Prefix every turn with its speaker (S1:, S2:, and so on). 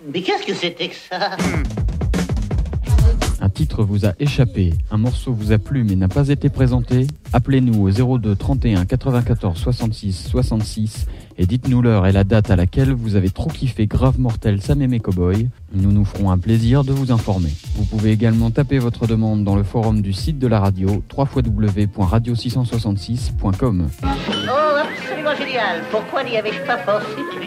S1: Mais qu'est-ce que c'était que ça?
S2: Un titre vous a échappé, un morceau vous a plu mais n'a pas été présenté? Appelez-nous au 02 31 94 66 66 et dites-nous l'heure et la date à laquelle vous avez trop kiffé Grave Mortel Sam et mes Cowboys. Nous nous ferons un plaisir de vous informer. Vous pouvez également taper votre demande dans le forum du site de la radio www.radio666.com.
S1: Oh, absolument génial. Pourquoi n'y avais-je pas pensé plus